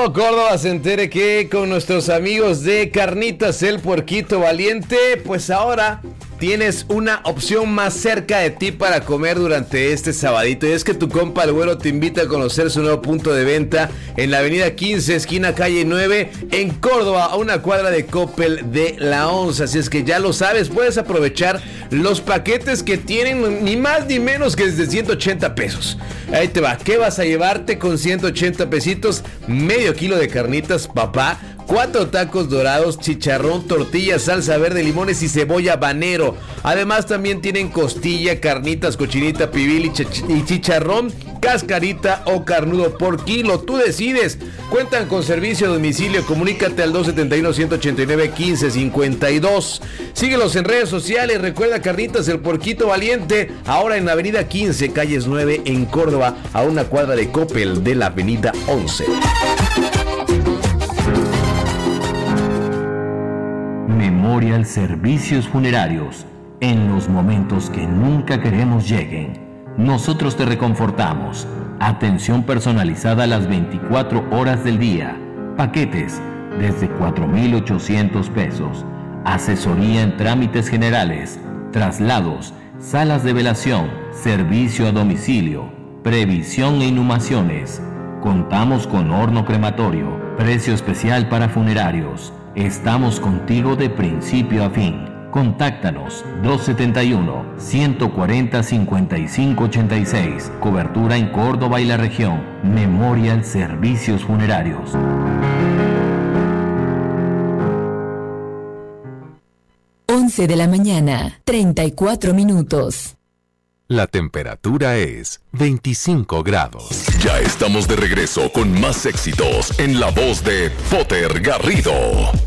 todo Córdoba se entere que con nuestros amigos de Carnitas El Puerquito Valiente, pues ahora tienes una opción más cerca de ti para comer durante este sabadito. Y es que tu compa el Güero te invita a conocer su nuevo punto de venta en la avenida 15, esquina calle 9, en Córdoba, a una cuadra de Coppel de la 11. Así es que ya lo sabes, puedes aprovechar los paquetes que tienen ni más ni menos que desde 180 pesos. Ahí te va, ¿qué vas a llevarte con 180 pesitos? Medio kilo de carnitas, papá, 4 tacos dorados, chicharrón, tortilla, salsa verde, limones y cebolla habanero. Además también tienen costilla, carnitas, cochinita, pibil y chicharrón, cascarita o carnudo por kilo. Tú decides. Cuentan con servicio a domicilio. Comunícate al 279-189-1552. Síguelos en redes sociales. Recuerda Carnitas El Puerquito Valiente, ahora en la avenida 15, calles 9 en Córdoba, a una cuadra de Coppel de la avenida 11. Memorial Servicios Funerarios. En los momentos que nunca queremos lleguen, nosotros te reconfortamos. Atención personalizada a las 24 horas del día. Paquetes desde 4,800 pesos. Asesoría en trámites generales, traslados, salas de velación, servicio a domicilio, previsión e inhumaciones. Contamos con horno crematorio, precio especial para funerarios. Estamos contigo de principio a fin. Contáctanos 271-140-5586. Cobertura en Córdoba y la región. Memorial Servicios Funerarios. De la mañana, 34 minutos. La temperatura es 25 grados. Ya estamos de regreso con más éxitos en la voz de Potter Garrido.